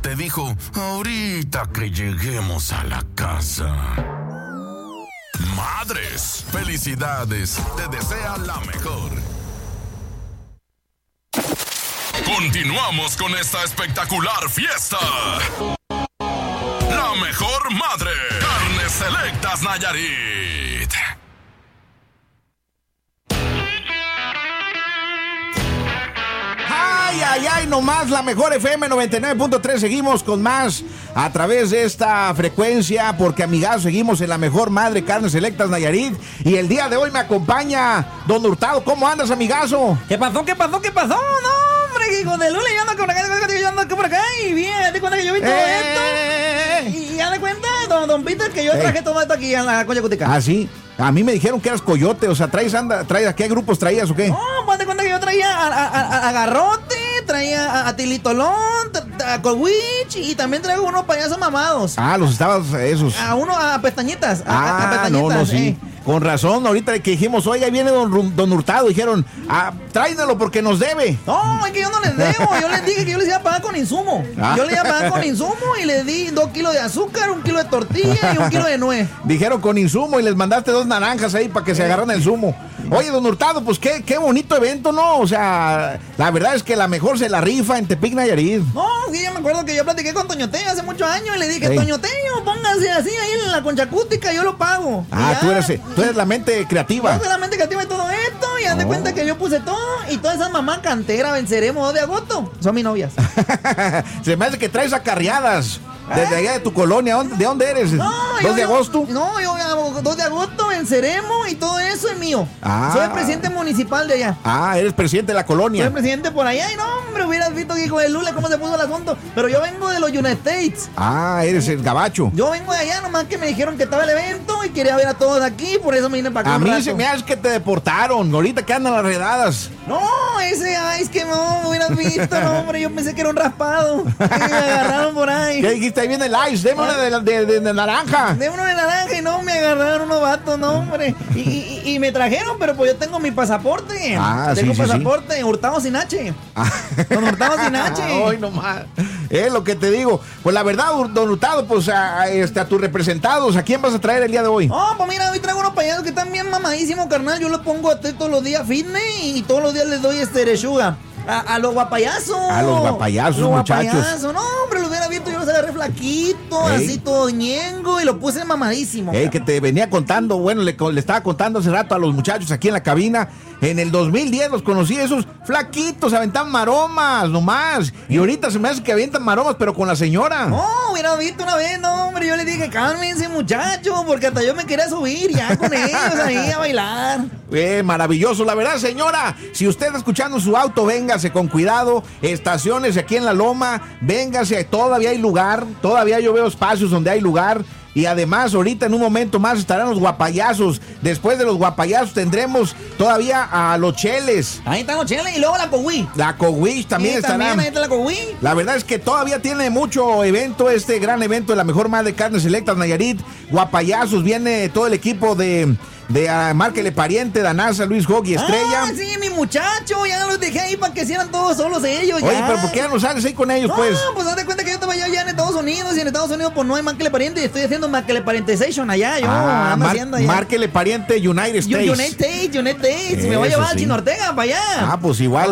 te dijo, ahorita que lleguemos a la casa. Madres, felicidades, te desea la mejor. Continuamos con esta espectacular fiesta. La mejor madre, Carnes Selectas Nayarit. Ay, nomás la mejor FM 99.3. Seguimos con más a través de esta frecuencia, porque amigazos, seguimos en la mejor madre, Carnes Selectas Nayarit. Y el día de hoy me acompaña Don Hurtado. ¿Cómo andas, amigazo? ¿Qué pasó? No, hombre, hijo de Lula, yo ando por acá y bien, te cuenta que yo vi todo esto. Y ya de cuenta, don Peter, que yo traje todo esto aquí en la Coyacutica. Ah, sí. A mí me dijeron que eras coyote, o sea, traes, ¿qué grupos traías o qué? No, pues de cuenta que yo traía a Garrote, traía a Tilitolón, a Colwich y también traigo unos payasos mamados. Ah, los estabas, esos. A Pestañitas. A Pestañitas. No, sí. Con razón, ahorita que dijimos, oiga, ahí viene don Hurtado, dijeron, tráiganlo porque nos debe. No, es que yo no les debo, yo les dije que yo les iba a pagar con insumo. Yo les iba a pagar con insumo y les di 2 kilos de azúcar, 1 kilo de tortilla y 1 kilo de nuez. Dijeron con insumo y les mandaste 2 naranjas ahí para que se agarran el zumo. Oye, don Hurtado, pues qué bonito evento, ¿no? O sea, la verdad es que la mejor se la rifa en Tepic, Nayarit. No, sí, yo me acuerdo que yo platiqué con Toño Tello hace muchos años y le dije, Toño Tello, póngase así ahí en la Concha Acústica, yo lo pago. Tú eres la mente creativa. Yo soy la mente creativa de todo esto y haz de cuenta que yo puse todo y todas esas mamás canteras venceremos 2 de agosto. Son mis novias. Se me hace que traes acarreadas. Desde allá de tu colonia, ¿de dónde eres? No, ¿2 de agosto? No, yo 2 de agosto venceremos y todo eso es mío. Soy el presidente municipal de allá. Eres presidente de la colonia. Soy el presidente por allá y no, hombre, hubieras visto, hijo de Lula, cómo se puso el asunto. Pero yo vengo de los United States. Eres el gabacho. Yo vengo de allá, nomás que me dijeron que estaba el evento y quería ver a todos aquí, por eso me vine para acá. A mí se me hace que te deportaron, ahorita que andan las redadas. No, es que no, me hubieras visto, no, hombre, yo pensé que era un raspado. Y me agarraron por ahí. ¿Qué dijiste? Ahí viene el ice, deme una de naranja. Deme una de naranja y no, me agarraron unos vatos, no, hombre. Y me trajeron, pero pues yo tengo mi pasaporte. Tengo pasaporte, Hurtado sin H. Con Hurtado sin H. Ay, nomás. Es lo que te digo. Pues la verdad, don Hurtado, pues a tus representados, ¿a quién vas a traer el día de hoy? Oh, pues mira, hoy traigo unos payasos que están bien mamadísimos, carnal. Yo los pongo todos los días fitness y todos los días les doy lechuga. A los guapayazos. A los guapayazos, muchachos. No, hombre, lo hubiera visto, yo los agarré flaquito, así todo ñengo y lo puse mamadísimo. Que te venía contando, bueno, le estaba contando hace rato a los muchachos aquí en la cabina. En el 2010 los conocí, esos flaquitos, aventaban maromas, nomás. Y ahorita se me hace que avientan maromas, pero con la señora. No, hubiera visto una vez, no, hombre, yo le dije, cálmense, muchachos, porque hasta yo me quería subir ya con ellos ahí a bailar. Maravilloso, la verdad, señora, si usted está escuchando en su auto, véngase con cuidado, estaciones aquí en la Loma, véngase, todavía hay lugar, todavía yo veo espacios donde hay lugar. Y además, ahorita en un momento más estarán los guapayazos. Después de los guapayazos tendremos todavía a los cheles. Ahí están los cheles y luego la Cogüí. La Cogüí también estará. Ahí está la Cogüí. La verdad es que todavía tiene mucho evento, este gran evento de la mejor madre de Carnes Selectas Nayarit. Guapayazos, viene todo el equipo de Márquele Pariente, Danasa, Luis Hog y Estrella. Sí, mi muchacho, ya los dejé ahí para que hicieran todos solos ellos. Oye, pero ¿por qué ya no sales ahí con ellos, pues? No, pues date cuenta que yo estaba allá en Estados Unidos y en Estados Unidos pues no hay Márquele Pariente y estoy haciendo Márquele Parientization allá, yo ando haciendo allá. Márquele Pariente United States. United States, me voy a llevar al Chino Ortega para allá. Pues igual.